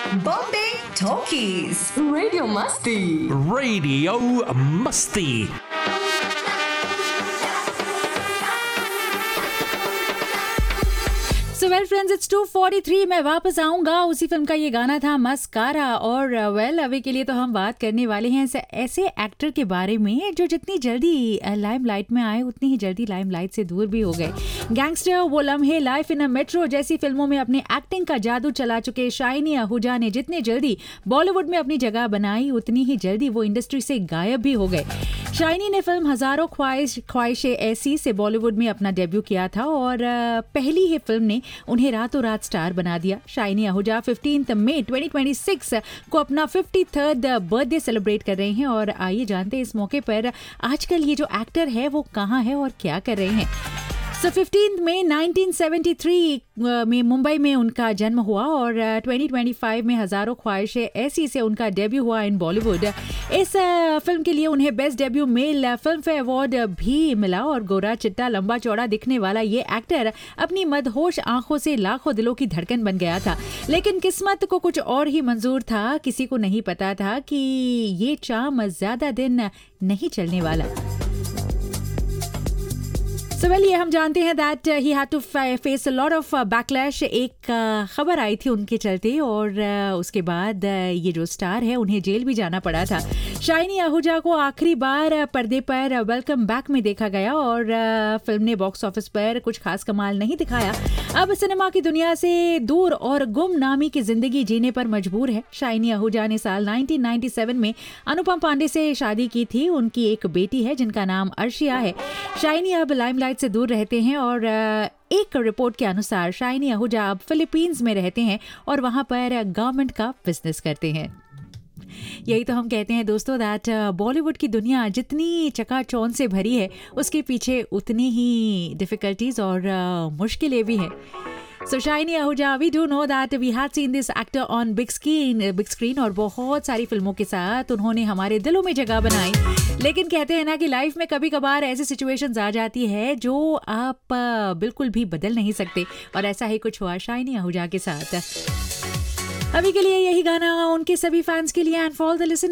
Bombay Talkies. Radio Masti. Radio Musty. So well friends, it's 2:43। मैं वापस आऊँगा। उसी फिल्म का ये गाना था मस्कारा। और वेल अभी के लिए तो हम बात करने वाले हैं ऐसे एक्टर के बारे में जो जितनी जल्दी लाइमलाइट में आए उतनी ही जल्दी लाइमलाइट से दूर भी हो गए। गैंगस्टर, वो लम्हे, लाइफ इन अ मेट्रो जैसी फिल्मों में अपने एक्टिंग का जादू चला चुके शाइनी आहूजा ने जितने जल्दी बॉलीवुड में अपनी जगह बनाई उतनी ही जल्दी वो इंडस्ट्री से गायब भी हो गए। शाइनी ने फिल्म हजारों ख्वाहिशें ऐसी से बॉलीवुड में अपना डेब्यू किया था और पहली ही फिल्म ने उन्हें रातों रात स्टार बना दिया। शाइनी आहूजा 15 मई 2026 को अपना 53rd बर्थडे सेलिब्रेट कर रहे हैं और आइए जानते हैं इस मौके पर आजकल ये जो एक्टर है वो कहाँ है और क्या कर रहे हैं। 15 मई 1973 में मुंबई में उनका जन्म हुआ और 2025 में हजारों ख्वाहिशें ऐसी से उनका डेब्यू हुआ इन बॉलीवुड। इस फिल्म के लिए उन्हें best debut mail film fair award भी मिला और गोरा चिट्टा लंबा चौड़ा दिखने वाला ये एक्टर अपनी मदहोश आंखों से लाखों दिलों की धड़कन बन गया था। लेकिन किस्मत को कुछ और ही मंजूर था। किसी को नहीं पता था कि ये चाम ज्यादा दिन नहीं चलने वाला। ये हम जानते हैं that he had to face a lot of backlash. एक खबर आई थी उनके चलते और उसके बाद ये जो स्टार है उन्हें जेल भी जाना पड़ा था। शाइनी आहूजा को आखिरी बार पर्दे पर वेलकम बैक में देखा गया और फिल्म ने बॉक्स ऑफिस पर कुछ खास कमाल नहीं दिखाया। अब सिनेमा की दुनिया से दूर और गुमनामी की जिंदगी जीने पर मजबूर है। शाइनी आहूजा ने साल 1997 में अनुपम पांडे से शादी की थी। उनकी एक बेटी है जिनका नाम अर्शिया है। शाइनी अब लाइमलाइट से दूर रहते हैं और एक रिपोर्ट के अनुसार शाइनी आहूजा अब फिलीपींस में रहते हैं और वहां पर गवर्नमेंट का बिजनेस करते हैं। यही तो हम कहते हैं दोस्तों दैट बॉलीवुड की दुनिया जितनी चकाचौंध से भरी है उसके पीछे उतनी ही डिफिकल्टीज और मुश्किलें भी हैं। So Shaini Ahuja, we do know that we had seen this actor on big screen और बहुत सारी फिल्मों के साथ उन्होंने हमारे दिलों में जगह बनाई। लेकिन कहते हैं ना कि लाइफ में कभी कभार ऐसी सिचुएशंस आ जाती है जो आप बिल्कुल भी बदल नहीं सकते और ऐसा ही कुछ हुआ शाइनी आहूजा के साथ। अभी के लिए यही गाना उनके सभी फैंस के लिए एंड फॉर द लिसनर्स।